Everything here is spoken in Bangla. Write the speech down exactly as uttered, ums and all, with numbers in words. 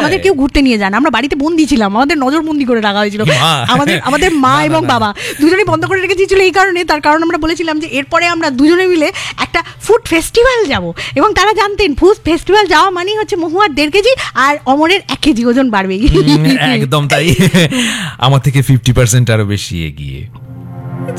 আমাদের কেউ ঘুরতে নিয়ে যায় না, আমরা বাড়িতে বন্দি ছিলাম, আমাদের নজর বন্দি করে রাখা হয়েছিল। আমাদের আমাদের মা এবং বাবা দুজনেই বন্ধ করে রেখে দিয়েছিল এই কারণে, তার কারণ আমরা বলেছিলাম যে এরপরে আমরা দুজনে মিলে একটা ফুড ফেস্টিভ্যাল যাব, এবং তারা জানতেন ফুড ফেস্টিভ্যাল যাওয়া মানেই হচ্ছে মহুয়ার দেড় কেজি আর অমরের এক কেজি ওজন বাড়বেই। একদম তাই, আমার থেকে ফিফটি পার্সেন্ট আরো বেশি এগিয়ে।